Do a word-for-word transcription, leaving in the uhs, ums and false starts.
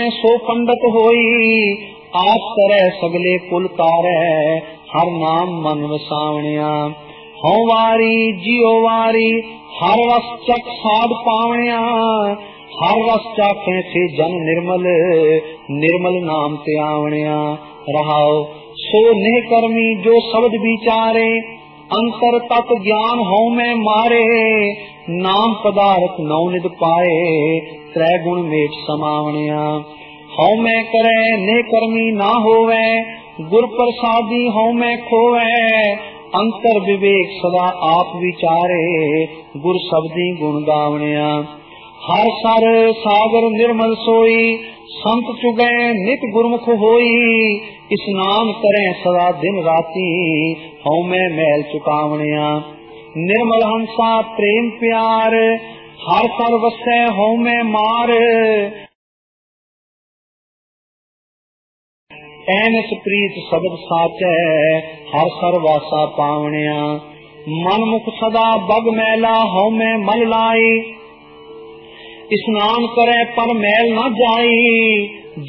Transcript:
सो पंडित होई आप करे सगले कुल तारे हर नाम मन वसावणिया। हों वारी जियो वारी हर रस चख साध पावणिया। हर रस चाखे से जन निर्मल निर्मल नाम ते आवणिया। रहाओ सो नेह कर्मी जो शब्द विचारे अंतर तत् ज्ञान हो में मारे। नाम पदार्थ नौ निद पाए त्रै गुण मेट समावणिया। हौ में करे ने कर्मी ना होवे गुर प्रसादी हौ में खोवे। अंतर विवेक सदा आप विचारे गुर शब्दी गुण गावणिया। हर सर सागर निर्मल सोई संत चुगे नित गुरमुख होई। स्नान करें सदा दिन राती हौ में मैल चुकावणिया। निर्मल हंसा प्रेम प्यार हर सर वसै हौ में मार। ऐनस प्रीत शब्द साचै हर सर वासा पावणिया। मन मुख सदा बग मैला हौ में मल लाई। स्नान करे पर मैल न जाई।